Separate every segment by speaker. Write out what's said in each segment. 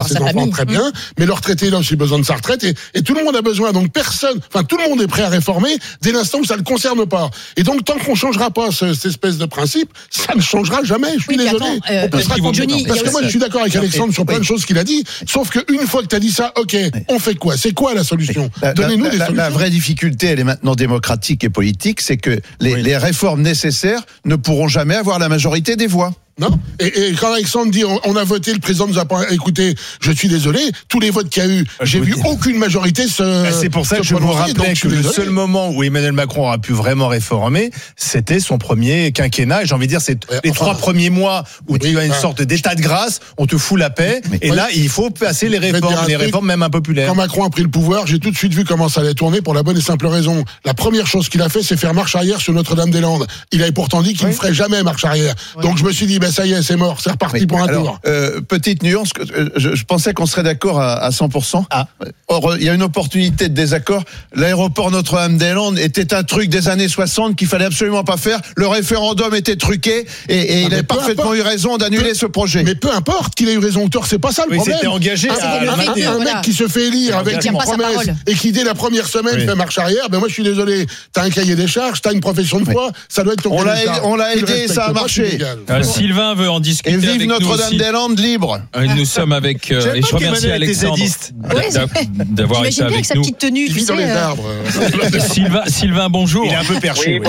Speaker 1: ses enfants très bien, mais le retraité il a aussi besoin de sa retraite et tout le monde a besoin. Donc tout le monde est prêt à réformer dès l'instant où ça ne le concerne pas. Et donc tant qu'on changera pas cette espèce de principe, ça ne changera jamais. Je suis désolé. Parce que moi je suis d'accord avec Alexandre sur plein de choses qu'il a dit, sauf qu'une fois que tu as dit ça, ok, on fait quoi ? C'est quoi la solution ? Donnez-nous des solutions.
Speaker 2: La vraie difficulté, elle est maintenant démocratique et politique, c'est que les réformes nécessaires ne pourront jamais avoir la majorité des voix.
Speaker 1: Non. Et quand Alexandre dit on a voté, le président nous a pas écouté, je suis désolé, tous les votes qu'il y a eu, j'ai vu aucune majorité
Speaker 3: c'est pour ça que je vous rappelais que le seul moment où Emmanuel Macron aura pu vraiment réformer, c'était son premier quinquennat. Et j'ai envie de dire, c'est les 3 premiers mois où tu as une sorte d'état de grâce, on te fout la paix, et là, il faut passer les réformes même impopulaires.
Speaker 1: Quand Macron a pris le pouvoir, j'ai tout de suite vu comment ça allait tourner pour la bonne et simple raison. La première chose qu'il a fait, c'est faire marche arrière sur Notre-Dame-des-Landes. Il avait pourtant dit qu'il ne ferait jamais marche arrière. Donc je me suis dit, ça y est, c'est mort, c'est reparti pour un tour.
Speaker 2: Petite nuance, je pensais qu'on serait d'accord à 100%. Or, il y a une opportunité de désaccord. L'aéroport Notre-Dame-des-Landes était un truc des années 60 qu'il fallait absolument pas faire. Le référendum était truqué et il a parfaitement eu raison d'annuler ce projet.
Speaker 1: Mais peu importe qu'il ait eu raison ou tort, c'est pas ça le problème.
Speaker 3: C'était engagé
Speaker 1: un mec qui se fait élire avec une promesse et qui dès la première semaine fait marche arrière, moi je suis désolé, t'as un cahier des charges, t'as une profession de foi, ça doit être ton
Speaker 2: On l'a aidé, ça a marché.
Speaker 4: Sylvain veut en discuter.
Speaker 2: Et vive
Speaker 4: avec
Speaker 2: Notre-Dame-des-Landes libre.
Speaker 4: Nous sommes avec. Et je remercie Alexandre d'avoir été avec
Speaker 5: sa
Speaker 4: nous.
Speaker 5: petite tenue,
Speaker 1: il vit dans les arbres.
Speaker 4: Sylvain, bonjour.
Speaker 3: Il est un peu perché.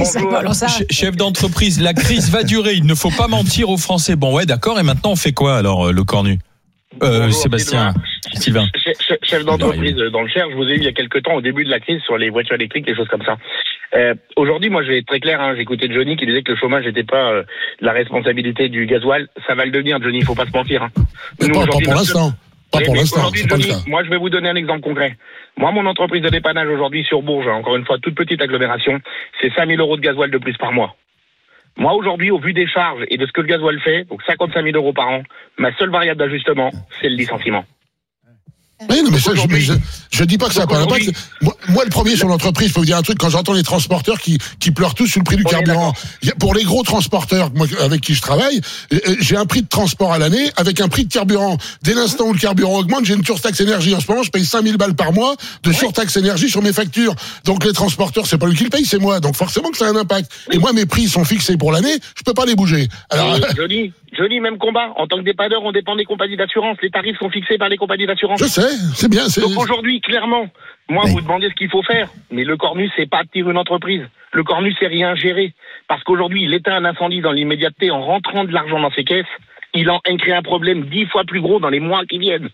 Speaker 4: Chef d'entreprise, la crise va durer. Il ne faut pas mentir aux Français. Bon, ouais, d'accord. Et maintenant, on fait quoi alors, le cornu Sébastien, Sylvain.
Speaker 6: Chef d'entreprise dans le Cher, je vous ai eu il y a quelques temps au début de la crise sur les voitures électriques, des choses comme ça. Aujourd'hui, moi, je vais être très clair. J'écoutais Johnny qui disait que le chômage n'était pas la responsabilité du gasoil. Ça va le devenir, Johnny. Il faut pas se mentir.
Speaker 1: Mais pas pour l'instant. Pas pour l'instant.
Speaker 6: Aujourd'hui, Johnny, moi, je vais vous donner un exemple concret. Moi, mon entreprise de dépannage aujourd'hui sur Bourges, encore une fois, toute petite agglomération, c'est 5 000 € de gasoil de plus par mois. Moi, aujourd'hui, au vu des charges et de ce que le gasoil fait, donc 55 000 € par an, ma seule variable d'ajustement, c'est le licenciement.
Speaker 1: Oui, non, mais ça, je dis pas que ça n'a pas d'impact. Moi, le premier sur l'entreprise, je peux vous dire un truc, quand j'entends les transporteurs qui pleurent tous sur le prix du carburant. Pour les gros transporteurs, moi, avec qui je travaille, j'ai un prix de transport à l'année avec un prix de carburant. Dès l'instant où le carburant augmente, j'ai une surtaxe énergie. En ce moment, je paye 5 000 balles par mois de surtaxe énergie sur mes factures. Donc, les transporteurs, c'est pas lui qui le paye, c'est moi. Donc, forcément que ça a un impact. Et moi, mes prix sont fixés pour l'année, je peux pas les bouger. Alors,
Speaker 6: Joli, même combat. En tant que dépanneur, on dépend des compagnies d'assurance. Les tarifs sont fixés par les compagnies d'assurance.
Speaker 1: Je sais, c'est bien.
Speaker 6: Donc aujourd'hui, clairement, moi, vous demandez ce qu'il faut faire. Mais le cornu, c'est pas tirer une entreprise. Le cornu, c'est rien gérer. Parce qu'aujourd'hui, il éteint un incendie dans l'immédiateté en rentrant de l'argent dans ses caisses. Il en crée un problème 10 fois plus gros dans les mois qui viennent.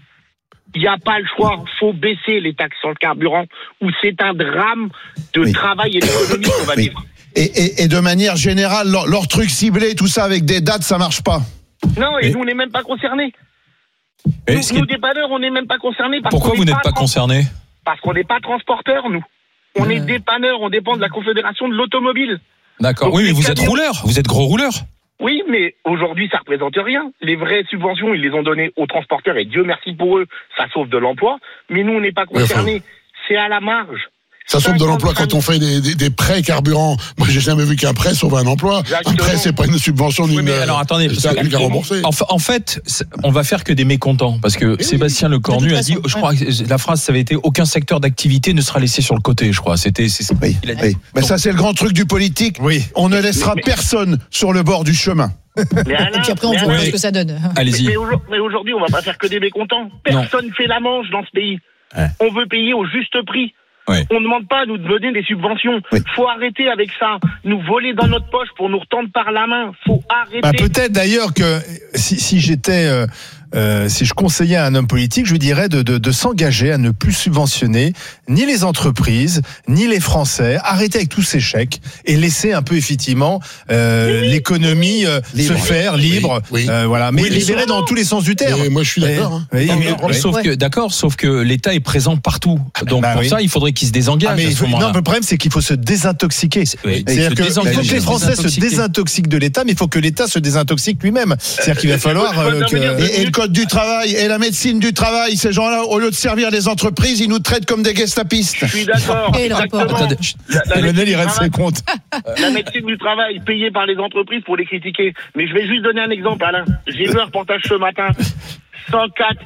Speaker 6: Il n'y a pas le choix. Faut baisser les taxes sur le carburant ou c'est un drame de travail et d'économie qu'on va vivre.
Speaker 2: Et de manière générale, leur truc ciblé, tout ça avec des dates, ça marche pas.
Speaker 6: Non, et nous, on n'est même pas concernés. Nous, dépanneurs, on n'est même pas concernés.
Speaker 4: Pourquoi vous n'êtes pas concernés ?
Speaker 6: Parce qu'on n'est pas transporteurs, nous. On est dépanneurs, on dépend de la Confédération de l'automobile.
Speaker 4: D'accord. Donc, oui, mais vous êtes rouleurs, vous êtes gros rouleurs.
Speaker 6: Oui, mais aujourd'hui, ça représente rien. Les vraies subventions, ils les ont données aux transporteurs et Dieu merci pour eux, ça sauve de l'emploi. Mais nous, on n'est pas concernés. C'est à la marge.
Speaker 1: Ça sauve de l'emploi quand on fait des prêts carburants. Moi, j'ai jamais vu qu'un prêt sauve un emploi.
Speaker 6: Exactement.
Speaker 1: Un prêt, c'est pas une subvention ni une.
Speaker 4: Alors attendez,
Speaker 1: c'est un truc à rembourser.
Speaker 4: En fait, on va faire que des mécontents parce que Sébastien Lecornu a dit, je crois que la phrase, ça avait été aucun secteur d'activité ne sera laissé sur le côté. Je crois. Il a dit.
Speaker 2: Mais ça, c'est le grand truc du politique. Oui. On ne laissera personne sur le bord du chemin.
Speaker 5: Et puis après, on voit ce que ça donne.
Speaker 4: Allez-y.
Speaker 6: Mais aujourd'hui, on va pas faire que des mécontents. Personne fait la manche dans ce pays. On veut payer au juste prix.
Speaker 4: Oui.
Speaker 6: On ne demande pas à nous donner des subventions. Faut arrêter avec ça. Nous voler dans notre poche pour nous retendre par la main. Faut arrêter.
Speaker 3: Peut-être d'ailleurs que si j'étais si je conseillais à un homme politique, je lui dirais de s'engager à ne plus subventionner ni les entreprises, ni les Français, arrêter avec tous ces chèques et laisser un peu effectivement l'économie se faire libre. Voilà, mais libérer dans tous les sens du terme.
Speaker 1: Moi, je suis d'accord.
Speaker 4: Sauf que l'État est présent partout. Donc pour ça, il faudrait qu'il se désengage.
Speaker 3: Non, le problème, c'est qu'il faut se désintoxiquer. C'est-à-dire qu'il faut que les Français se désintoxiquent de l'État, mais il faut que l'État se désintoxique lui-même. C'est-à-dire qu'il va falloir
Speaker 2: Et le code du travail et la médecine du travail, ces gens-là, au lieu de servir les entreprises, ils nous traitent comme des gestapistes.
Speaker 6: Je suis d'accord.
Speaker 3: Lionel, il reste ses comptes.
Speaker 6: La médecine du travail payée par les entreprises pour les critiquer. Mais je vais juste donner un exemple, Alain. J'ai vu un reportage ce matin. 104